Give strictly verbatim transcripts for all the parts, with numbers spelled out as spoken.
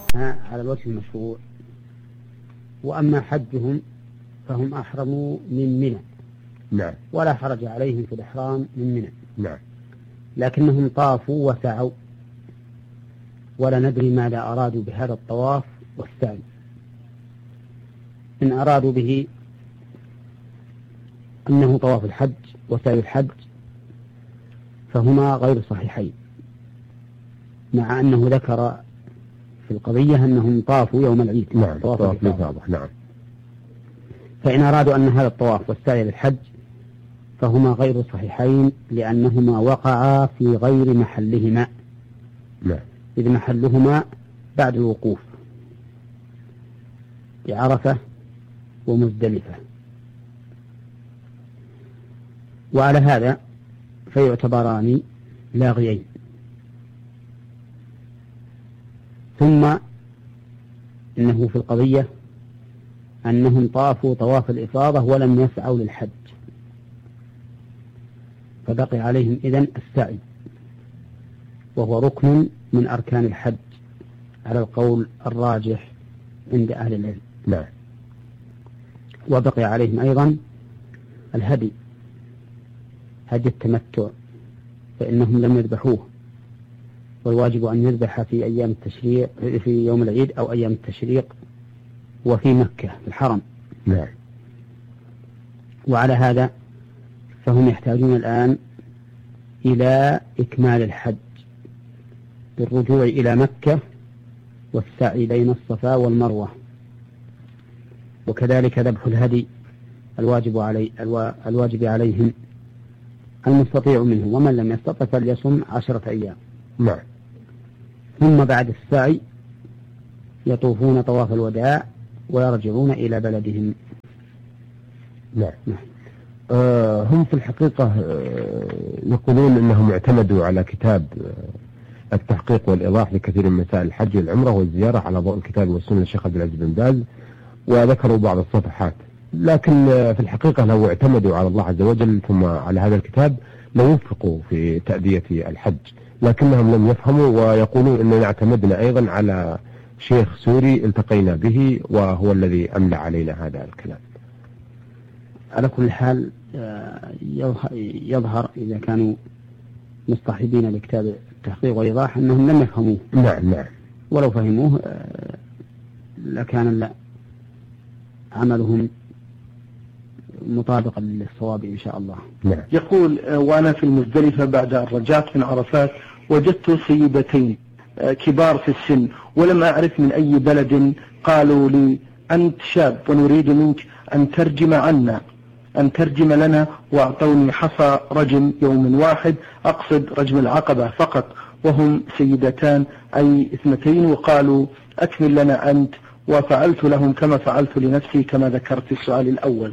على الوجه المشروع. وأما حجهم فهم أحرموا من منى، نعم، ولا حرج عليهم في الإحرام من منى، نعم، لكنهم طافوا وسعوا، ولا ندري ماذا أرادوا بهذا الطواف والسعي. إن أرادوا به أنه طواف الحج وسعي الحج فهما غير صحيحين، مع أنه ذكر في القضية أنهم طافوا يوم العيد. نعم، طواف الإفاضة. نعم. فإن أرادوا أن هذا الطواف والسعي للحج فهما غير صحيحين، لأنهما وقعا في غير محلهما. نعم. إذ محلهما بعد الوقوف بعرفة ومزدلفة، وعلى هذا فيعتبران لاغيين. ثم إنه في القضية أنهم طافوا طواف الإفاضة ولم يسعوا للحج، فبقي عليهم إذن السعي، وهو ركن من أركان الحج على القول الراجح عند أهل العلم. نعم. وبقي عليهم أيضا الهدي، هدي التمتع، فإنهم لم يذبحوه، والواجب أن يذبح في أيام التشريق في يوم العيد أو أيام التشريق وفي مكة في الحرم. نعم. وعلى هذا فهم يحتاجون الآن إلى إكمال الحج بالرجوع إلى مكة والسعي بين الصفا والمروة، وكذلك ذبح الهدي الواجب علي الواجب عليهم المستطيع منهم، ومن لم يستطع فليصم عشرة أيام. نعم. ثم بعد السعي يطوفون طواف الوداع ويرجعون إلى بلدهم. نعم. نعم. آه هم في الحقيقة آه يقولون أنهم اعتمدوا على كتاب آه التحقيق والإيضاح لكثير من مسائل الحج والعمرة والزيارة على ضوء الكتاب والسنة للشيخ عبد العزيز بن باز، وذكروا بعض الصفحات، لكن آه في الحقيقة لو اعتمدوا على الله عز وجل ثم على هذا الكتاب لوفقوا في تأدية الحج، لكنهم لم يفهموا ويقولون أننا اعتمدنا أيضا على شيخ سوري التقينا به وهو الذي أملى علينا هذا الكلام. على كل حال يظهر إذا كانوا مصطحبين لكتاب التحقيق والإيضاح أنهم لم يفهموه. نعم نعم. ولو فهموه لكان عملهم مطابقا للصواب إن شاء الله. نعم. يقول وأنا في المزدلفة بعد أن رجعت من عرفات وجدت سيدتين كبار في السن ولم أعرف من أي بلد، قالوا لي أنت شاب ونريد منك أن ترجم عنا أن ترجم لنا، وأعطوني حصى رجم يوم واحد، أقصد رجم العقبة فقط، وهم سيدتان أي اثنتين، وقالوا أكمل لنا أنت، وفعلت لهم كما فعلت لنفسي كما ذكرت في السؤال الأول.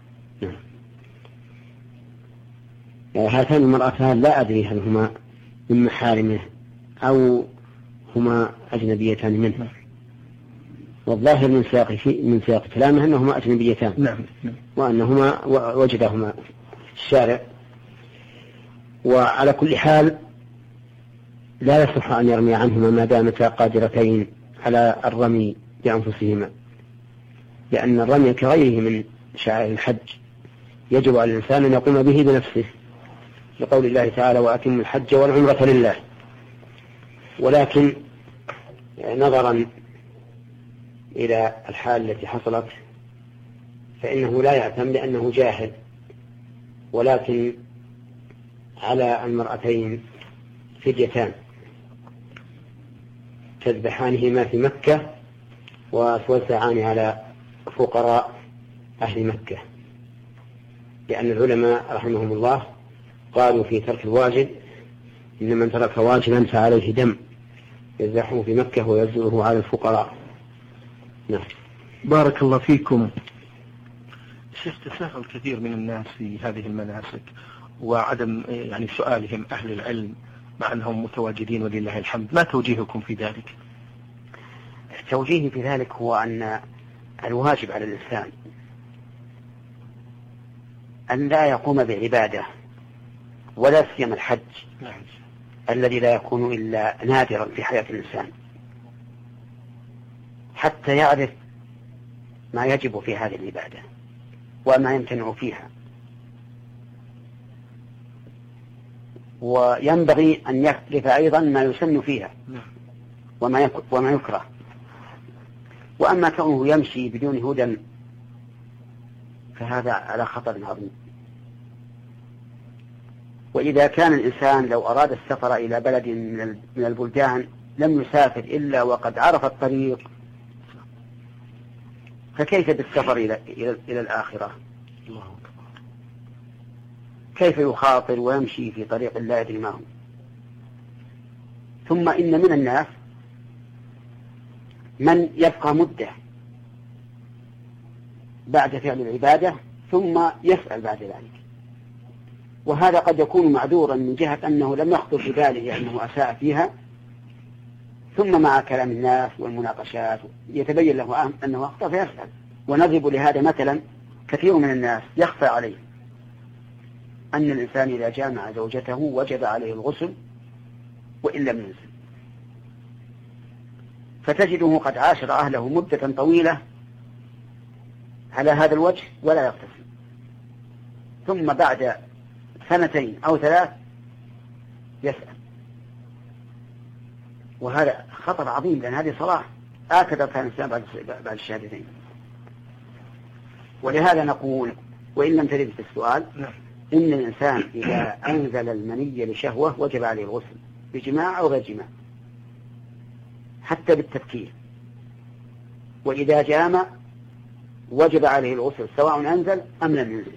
هاتان المرأتان لا أدري هل هما من محارمه أو هما أجنبيتان منه، والظاهر من سياق من سياق كلامه أنهما أجنبيتان. نعم. وأنهما وجدهما في الشارع. وعلى كل حال لا يصح أن يرمي عنهما ما دامتا قادرتين على الرمي بأنفسهما، لأن الرمي كغيره من شعائر الحج يجب على الإنسان أن يقوم به بنفسه، لقول الله تعالى وأتموا الحج والعمرة لله. ولكن نظرا إلى الحال التي حصلت فإنه لا يعتم لأنه جاهل، ولكن على المرأتين فديتان تذبحانهما في مكة وتوزعان على فقراء أهل مكة، لأن العلماء رحمهم الله قالوا في ترك الواجب إن من ترك واجبا فعليه دم يذبحه في مكة ويوزعه على الفقراء. نعم. بارك الله فيكم. شيخ، تساهل كثير من الناس في هذه المناسك وعدم يعني سؤالهم أهل العلم مع أنهم متواجدين ولله الحمد، ما توجيهكم في ذلك؟ توجيهي في ذلك هو أن الواجب على الإنسان أن لا يقوم بعبادة ولا سيما الحج الذي لا يكون إلا نادرا في حياة الإنسان، حتى يعرف ما يجب في هذه العبادة وما يمتنع فيها، وينبغي أن يعرف أيضا ما يسن فيها وما يكره. وأما كونه يمشي بدون هدى فهذا على خطر عظيم. وإذا كان الإنسان لو أراد السفر إلى بلد من البلدان لم يسافر إلا وقد عرف الطريق، فكيف بالسفر إلى, إلى, إلى الآخرة؟ كيف يخاطر ويمشي في طريق لا يدري ما هو؟ ثم إن من الناس من يبقى مدة بعد فعل العبادة ثم يسأل بعد ذلك، وهذا قد يكون معذورا من جهة أنه لم يخطر في باله أنه أساء فيها، ثم مع كلام الناس والمناقشات يتبين له أنه أخطأ فيسأل. ونضرب لهذا مثلا، كثير من الناس يخفى عليه أن الإنسان إذا جامع زوجته وجب عليه الغسل وإن لم ينزل، فتجده قد عاشر أهله مدة طويلة على هذا الوجه ولا يغتسل، ثم بعد سنتين أو ثلاث يسأل، وهذا خطر عظيم، لأن هذه صلاة آكد أركان الإسلام بعد الشهادتين. ولهذا نقول وإن لم ترد في السؤال إن الإنسان إذا أنزل المني لشهوة وجب عليه الغسل بجماع أو غير جماع حتى بالتفكير، وإذا جامع وجب عليه الغسل سواء أنزل أم لم ينزل.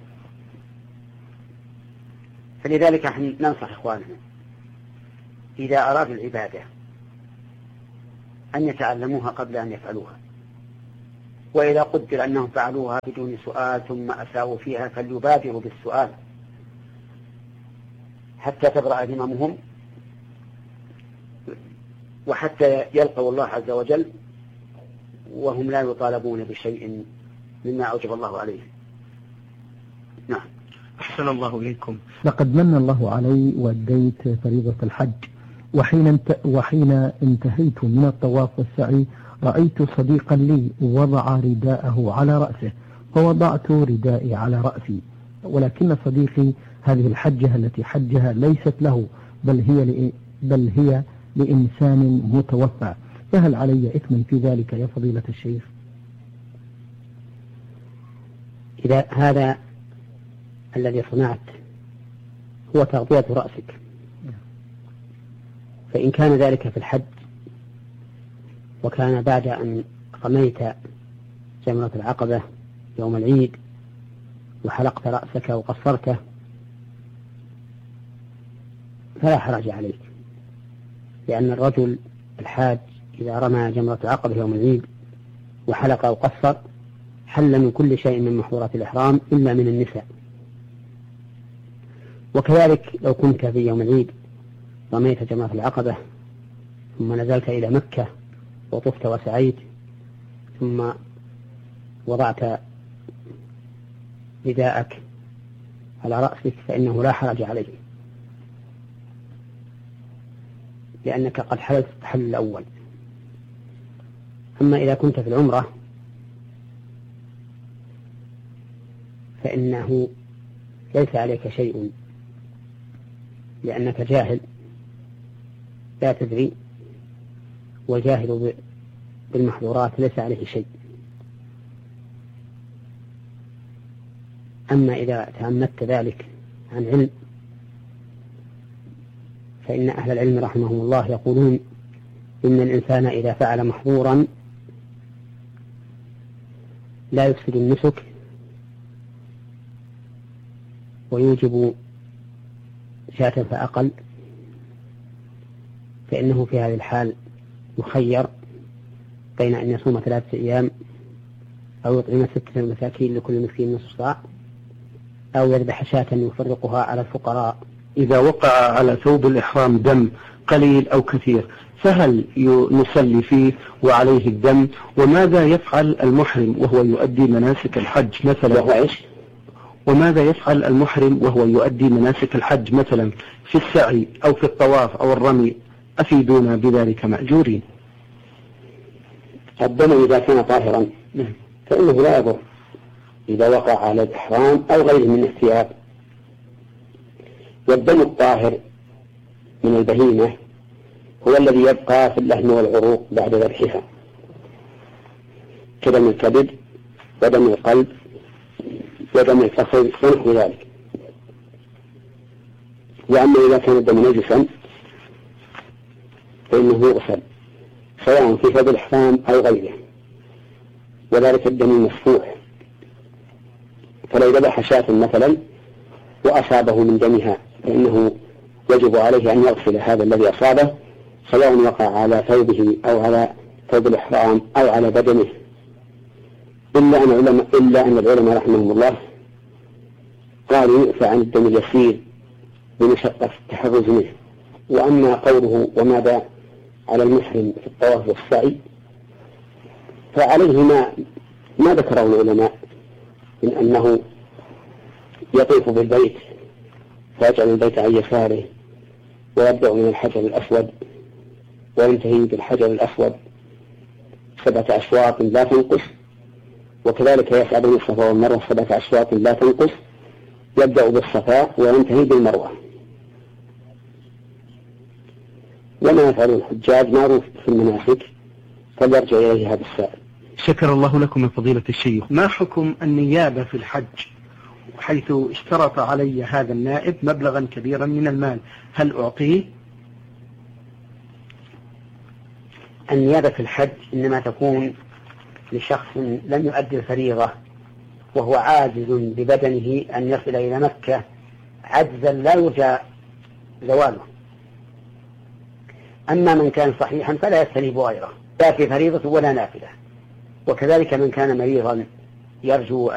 فلذلك نحن ننصح إخواننا إذا أرادوا العبادة أن يتعلموها قبل أن يفعلوها، وإذا قدر أنهم فعلوها بدون سؤال ثم أساءوا فيها فليبادروا بالسؤال حتى تبرأ ذممهم وحتى يلقوا الله عز وجل وهم لا يطالبون بشيء مما أوجب الله عليه. نعم. أحسن الله إليكم. لقد من الله علي وأديت فريضة الحج، وحين انت وحين انتهيت من الطواف والسعي رأيت صديقا لي وضع رداءه على رأسه، فوضعت ردائي على رأسي، ولكن صديقي هذه الحجة التي حجها ليست له بل هي بل هي لإنسان متوفى، فهل علي إثم في ذلك يا فضيلة الشيخ؟ إذا هذا الذي صنعت هو تغطية رأسك، فإن كان ذلك في الحج وكان بعد أن رميت جمرة العقبة يوم العيد وحلقت رأسك وقصرته فلا حرج عليك، لأن الرجل الحاج إذا رمى جمرة العقبة يوم العيد وحلق أو قصر حل من كل شيء من محظورات الإحرام إلا من النساء. وكذلك لو كنت في يوم العيد رميت جمرة العقبة ثم نزلت إلى مكة وطفت وسعيت ثم وضعت رداءك على رأسك فإنه لا حرج عليه، لأنك قد حللت التحلل الأول. أما إذا كنت في العمرة فإنه ليس عليك شيء، لأنك جاهل لا تدري، والجاهل بالمحظورات ليس عليه شيء. أما إذا تأملت ذلك عن علم فإن أهل العلم رحمهم الله يقولون إن الإنسان إذا فعل محظورا لا يفسد النسك ويوجب شاة فأقل، فإنه في هذه الحال مخير بين أن يصوم ثلاثة أيام أو يطعم ستة مساكين لكل مسكين نصف صاع أو يذبح شاة يفرقها على الفقراء. إذا وقع على ثوب الإحرام دم قليل أو كثير فهل نصلي فيه وعليه الدم؟ وماذا يفعل المحرم وهو يؤدي مناسك الحج مثلا؟ وماذا يفعل المحرم وهو يؤدي مناسك الحج مثلا في السعي أو في الطواف أو الرمي؟ أفيدونا بذلك مأجورين. الدم إذا كان طاهرا فإنه لا يضر إذا وقع على الإحرام أو غيره من الثياب. والدم الطاهر من البهيمة هو الذي يبقى في اللحم والعروق بعد ذبحها كدم الكبد ودم القلب ودم الفصل ونحو ذلك. وأما إذا كان الدم نجسا فإنه يغسل سواء في ثوب الإحرام أو غيره، وذلك الدم المسفوح. فلو ذبح شاة مثلا وأصابه من دمها فإنه يجب عليه أن يغسل هذا الذي أصابه سواء وقع على ثوبه أو على ثوب الإحرام أو على بدنه، إلا أن العلماء, إلا أن العلماء رحمهم الله قالوا يؤفى عن الدم اليسير بمشقة التحرز منه. وأما قوله وماذا على المحرم في الطواف والسعي فعليه ما, ما ذكره العلماء من أنه يطوف بالبيت فيجعل البيت عن يساره ويبدأ من الحجر الأسود وينتهي بالحجر الأسود سبعة أشواط لا تنقص، وكذلك يسعى بين الصفا والمروة سبعة أشواط لا تنقص، يبدأ بالصفا وينتهي بالمروة. وما يفعل الحجاج معروف في المناسك فليرجع إليه هذا السائل. شكر الله لكم من فضيلة الشيخ. ما حكم النيابة في الحج حيث اشترط علي هذا النائب مبلغا كبيرا من المال، هل أعطيه؟ النيابة في الحج إنما تكون لشخص لم يؤدي الفريضة وهو عاجز ببدنه أن يصل إلى مكة عجزا لا يرجى زواله. أما من كان صحيحا فلا يستنيب غيره لا في فريضة ولا نافلة، وكذلك من كان مريضا يرجو